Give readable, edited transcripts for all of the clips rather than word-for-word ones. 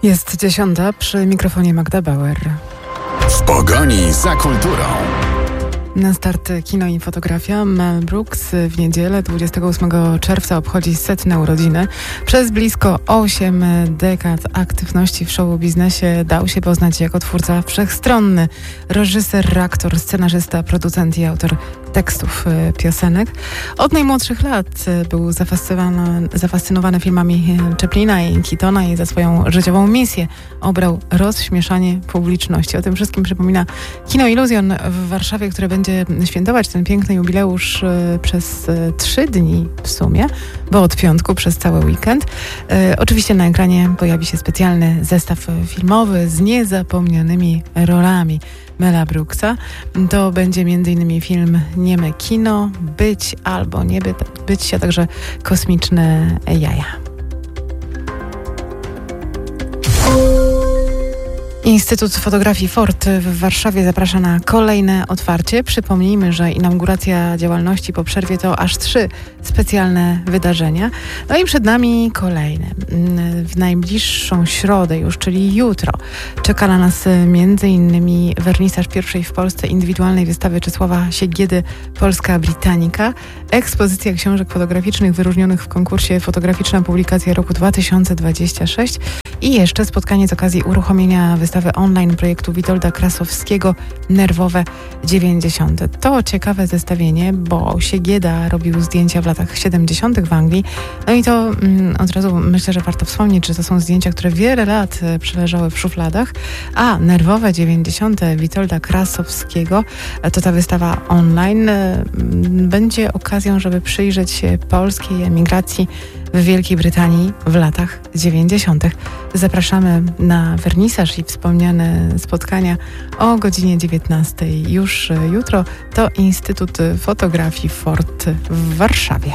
Jest 10, przy mikrofonie Magda Bauer. W pogoni za kulturą. Na start kino i fotografia. Mel Brooks w niedzielę 28 czerwca obchodzi 100. urodziny. Przez blisko 8 dekad aktywności w show biznesie dał się poznać jako twórca wszechstronny. Reżyser, aktor, scenarzysta, producent i autor tekstów piosenek. Od najmłodszych lat był zafascynowany filmami Chaplina i Keatona i za swoją życiową misję obrał rozśmieszanie publiczności. O tym wszystkim przypomina Kino Iluzjon w Warszawie, które będzie świętować ten piękny jubileusz przez 3 dni w sumie, bo od piątku przez cały weekend. Oczywiście na ekranie pojawi się specjalny zestaw filmowy z niezapomnianymi rolami Mela Brooksa. To będzie m.in. film Nieme kino, Być albo nie być, a także Kosmiczne jaja. Instytut Fotografii Ford w Warszawie zaprasza na kolejne otwarcie. Przypomnijmy, że inauguracja działalności po przerwie to aż 3 specjalne wydarzenia. No i przed nami kolejne. W najbliższą środę już, czyli jutro, czeka na nas m.in. wernisaż pierwszej w Polsce indywidualnej wystawy Czesława Siegiedy Polska Britannica, ekspozycja książek fotograficznych wyróżnionych w konkursie Fotograficzna Publikacja roku 2026 i jeszcze spotkanie z okazji uruchomienia wystawy online projektu Witolda Krasowskiego Nerwowe 90. To ciekawe zestawienie, bo Siegieda robił zdjęcia w latach 70. w Anglii. No i to od razu myślę, że warto wspomnieć, że to są zdjęcia, które wiele lat przeleżały w szufladach, a Nerwowe 90. Witolda Krasowskiego to ta wystawa online będzie okazją, żeby przyjrzeć się polskiej emigracji w Wielkiej Brytanii w latach 90. Zapraszamy na wernisaż i wspomniane spotkania o godzinie 19 już jutro. To Instytut Fotografii Ford w Warszawie.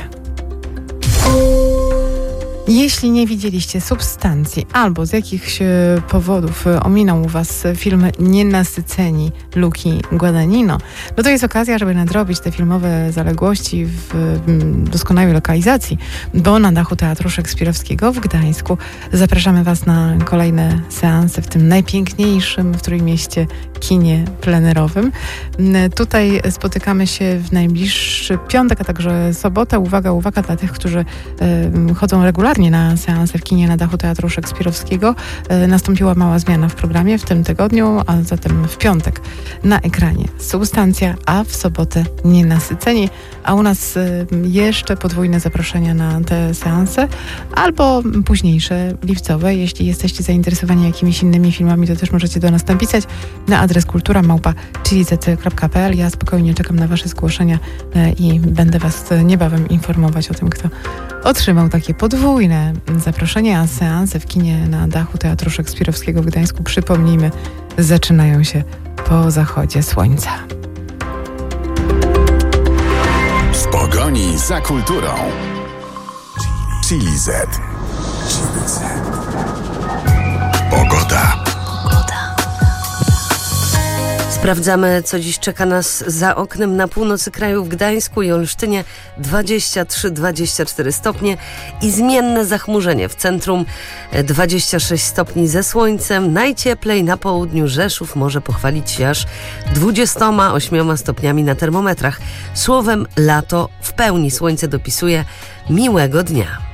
Jeśli nie widzieliście Substancji albo z jakichś powodów ominął Was film Nienasyceni Luki Guadagnino, no to jest okazja, żeby nadrobić te filmowe zaległości w doskonałej lokalizacji, bo na dachu Teatru Szekspirowskiego w Gdańsku zapraszamy Was na kolejne seanse w tym najpiękniejszym w Trójmieście kinie plenerowym. Tutaj spotykamy się w najbliższy piątek, a także sobotę. Uwaga dla tych, którzy chodzą regularnie na seanse w kinie na dachu Teatru Szekspirowskiego. Nastąpiła mała zmiana w programie w tym tygodniu, a zatem w piątek na ekranie Substancja, a w sobotę Nienasyceni, a u nas jeszcze podwójne zaproszenia na te seanse, albo późniejsze, lipcowe. Jeśli jesteście zainteresowani jakimiś innymi filmami, to też możecie do nas napisać na adres kultura@chiliz.pl. Ja spokojnie czekam na Wasze zgłoszenia i będę Was niebawem informować o tym, kto otrzymał takie podwójne zaproszenie, a seanse w kinie na dachu Teatru Szekspirowskiego w Gdańsku, przypomnijmy, zaczynają się po zachodzie słońca. W pogoni za kulturą. Chiliz. Pogoda. Sprawdzamy, co dziś czeka nas za oknem. Na północy kraju w Gdańsku i Olsztynie 23-24 stopnie i zmienne zachmurzenie. W centrum 26 stopni ze słońcem. Najcieplej na południu. Rzeszów może pochwalić się aż 28 stopniami na termometrach. Słowem, lato w pełni. Słońce dopisuje miłego dnia.